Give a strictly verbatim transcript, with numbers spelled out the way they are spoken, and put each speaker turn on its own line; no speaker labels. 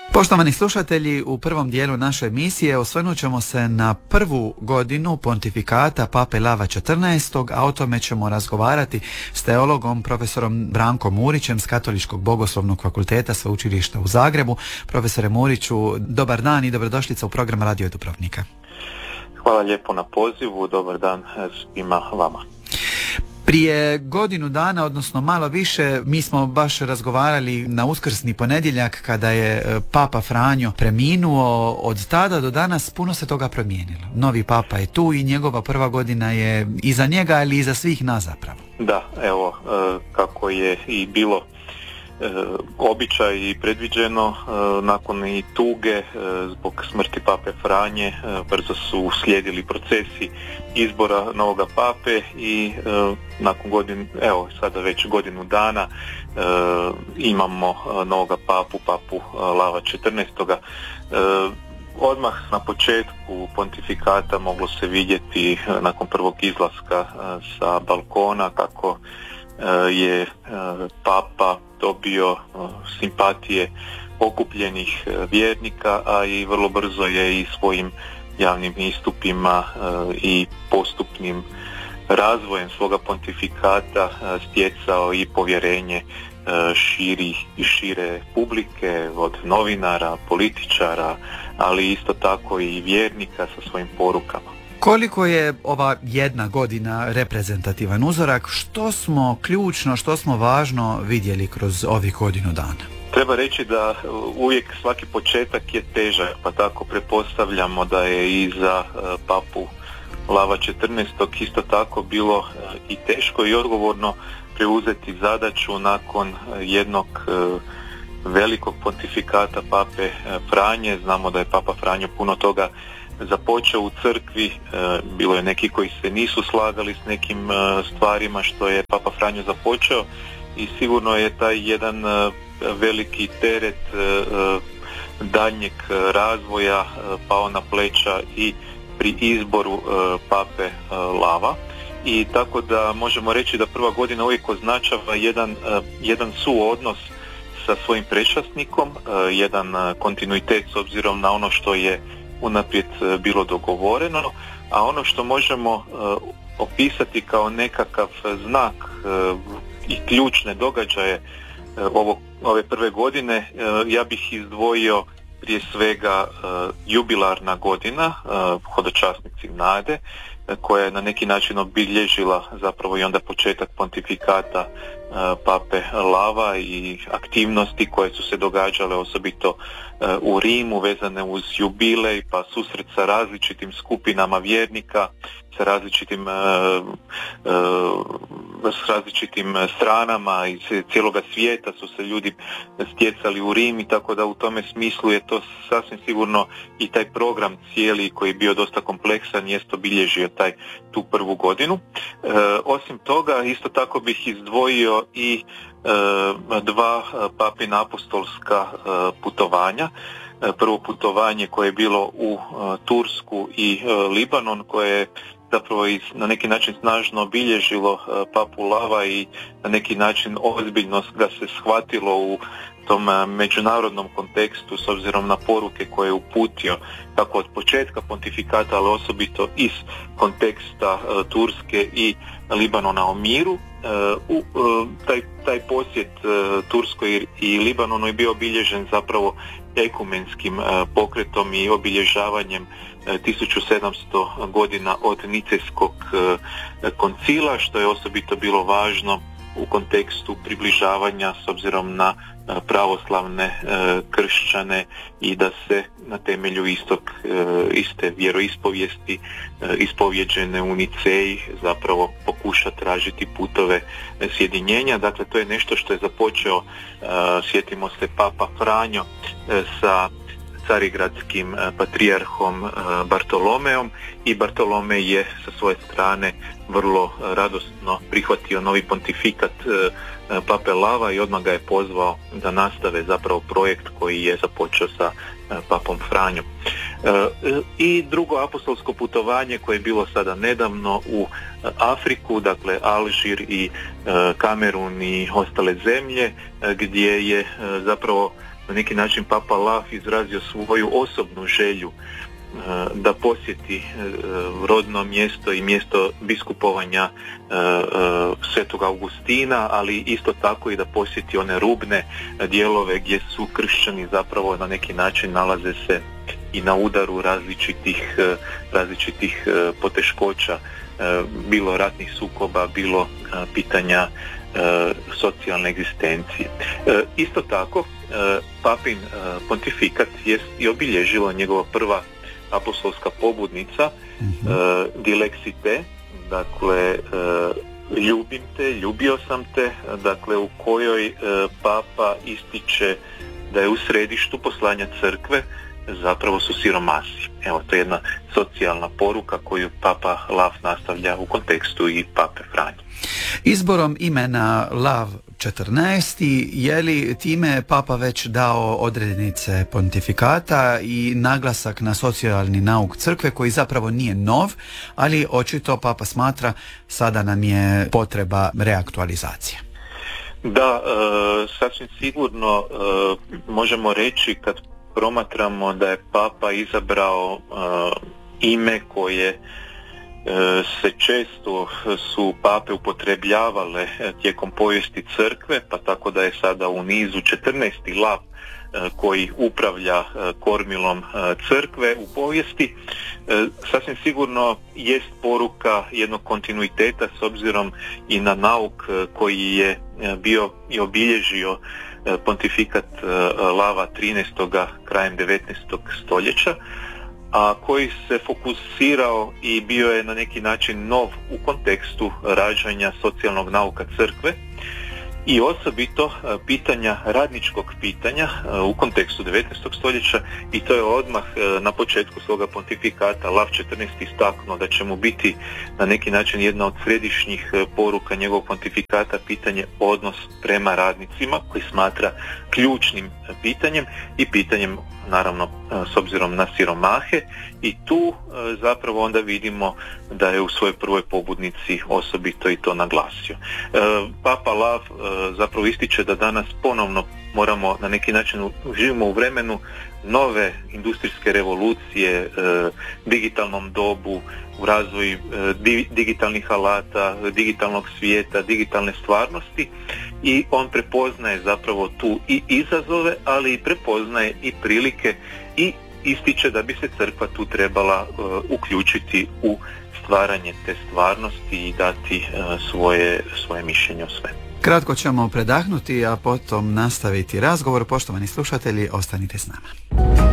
Poštovani slušatelji, u prvom dijelu naše emisije osvrnut ćemo se na prvu godinu pontifikata Pape Lava četrnaestog, a o tome ćemo razgovarati s teologom profesorom Brankom Murićem s Katoličkog bogoslovnog fakulteta Sveučilišta u Zagrebu. Profesore Muriću, dobar dan i dobrodošlica u program Radio Dubrovnika.
Hvala lijepo na pozivu, dobar dan svima vama.
Prije godinu dana, odnosno malo više, mi smo baš razgovarali na uskrsni ponedjeljak kada je Papa Franjo preminuo. Od tada do danas puno se toga promijenilo. Novi Papa je tu i njegova prva godina je iza njega, ali i za svih nas zapravo.
Da, evo, kako je i bilo običaj i predviđeno, nakon i tuge zbog smrti Pape Franje brzo su slijedili procesi izbora novoga pape i nakon godinu, evo sada već godinu dana imamo novoga papu, papu Lava četrnaestog. Odmah na početku pontifikata moglo se vidjeti nakon prvog izlaska sa balkona kako je papa dobio simpatije okupljenih vjernika, a i vrlo brzo je i svojim javnim istupima i postupnim razvojem svoga pontifikata stjecao i povjerenje širi i šire publike, od novinara, političara, ali isto tako i vjernika sa svojim porukama.
Koliko je ova jedna godina reprezentativan uzorak? Što smo ključno, što smo važno vidjeli kroz ovih godinu dana?
Treba reći da uvijek svaki početak je težak, pa tako pretpostavljamo da je i za papu Lava četrnaestog isto tako bilo i teško i odgovorno preuzeti zadaću nakon jednog velikog pontifikata pape Franje. Znamo da je papa Franjo puno toga započeo u crkvi, bilo je neki koji se nisu slagali s nekim stvarima što je papa Franjo započeo i sigurno je taj jedan veliki teret daljnjeg razvoja pao na pleća i pri izboru pape Lava. I tako da možemo reći da prva godina uvijek označava jedan, jedan suodnos sa svojim prečasnikom, jedan kontinuitet s obzirom na ono što je unaprijed bilo dogovoreno, a ono što možemo uh, opisati kao nekakav znak uh, i ključne događaje uh, ovo, ove prve godine, uh, ja bih izdvojio prije svega uh, jubilarna godina, uh, hodočasnici nade, uh, koja je na neki način obilježila zapravo i onda početak pontifikata uh, pape Lava i aktivnosti koje su se događale osobito u Rimu vezane uz jubilej, pa susret sa različitim skupinama vjernika, sa različitim uh, uh, s različitim stranama iz cijeloga svijeta su se ljudi stjecali u Rim i tako da u tome smislu je to sasvim sigurno i taj program cijeli koji je bio dosta kompleksan jest obilježio taj tu prvu godinu. Uh, osim toga isto tako bih izdvojio i dva papina apostolska putovanja. Prvo putovanje koje je bilo u Tursku i Libanon, koje je zapravo na neki način snažno obilježilo papu Lava i na neki način ozbiljno ga se shvatilo u tom međunarodnom kontekstu s obzirom na poruke koje je uputio kako od početka pontifikata, ali osobito iz konteksta uh, Turske i Libanona o miru. Uh, uh, taj, taj posjet uh, Turskoj i Libanonu je bio obilježen zapravo ekumenskim uh, pokretom i obilježavanjem uh, tisuću sedamsto godina od Nicejskog uh, koncila, što je osobito bilo važno u kontekstu približavanja s obzirom na pravoslavne e, kršćane i da se na temelju istog, e, iste vjeroispovijesti e, ispovjeđene u Niceji zapravo pokuša tražiti putove sjedinjenja. Dakle, to je nešto što je započeo, e, sjetimo se, Papa Franjo e, sa carigradskim patrijarhom Bartolomeom i Bartolome je sa svoje strane vrlo radosno prihvatio novi pontifikat Pape Lava i odmah ga je pozvao da nastave zapravo projekt koji je započeo sa Papom Franjom. I drugo apostolsko putovanje koje je bilo sada nedavno u Afriku, dakle Alžir i Kamerun i ostale zemlje, gdje je zapravo na neki način Papa Lav izrazio svoju osobnu želju da posjeti rodno mjesto i mjesto biskupovanja Svetog Augustina, ali isto tako i da posjeti one rubne dijelove gdje su kršćani zapravo na neki način nalaze se i na udaru različitih, različitih poteškoća, bilo ratnih sukoba, bilo pitanja socijalne egzistencije. Isto tako, papin pontifikat jest i obilježila njegova prva apostolska pobudnica, mm-hmm. uh, Dilexi te, dakle uh, ljubim te, ljubio sam te, dakle u kojoj uh, Papa ističe da je u središtu poslanja crkve zapravo su siromasi. Evo, to je jedna socijalna poruka koju Papa Lav nastavlja u kontekstu i Pape Franje.
Izborom imena Lav četrnaesti, je li time Papa već dao odrednice pontifikata i naglasak na socijalni nauk crkve koji zapravo nije nov, ali očito Papa smatra sada nam je potreba reaktualizacije?
Da, e, sasvim sigurno e, možemo reći kad promatramo da je Papa izabrao e, ime koje se često su pape upotrebljavale tijekom povijesti crkve, pa tako da je sada u nizu četrnaesti Lav koji upravlja kormilom crkve u povijesti. Sasvim sigurno jest poruka jednog kontinuiteta s obzirom i na nauk koji je bio i obilježio pontifikat Lava trinaestog krajem devetnaestog stoljeća, a koji se fokusirao i bio je na neki način nov u kontekstu rađanja socijalnog nauka crkve i osobito pitanja radničkog pitanja u kontekstu devetnaestog stoljeća, i to je odmah na početku svoga pontifikata Lav četrnaesti istaknuo da će mu biti na neki način jedna od središnjih poruka njegovog pontifikata pitanje odnos prema radnicima koji smatra ključnim pitanjem i pitanjem naravno s obzirom na siromahe, i tu zapravo onda vidimo da je u svojoj prvoj pobudnici osobito i to naglasio. Papa Lav zapravo ističe da danas ponovno moramo na neki način živimo u vremenu nove industrijske revolucije, digitalnom dobu, u razvoju digitalnih alata, digitalnog svijeta, digitalne stvarnosti, i on prepoznaje zapravo tu i izazove, ali i prepoznaje i prilike i ističe da bi se crkva tu trebala uh, uključiti u stvaranje te stvarnosti i dati uh, svoje, svoje mišljenje o svemu.
Kratko ćemo predahnuti, a potom nastaviti razgovor. Poštovani slušatelji, ostanite s nama.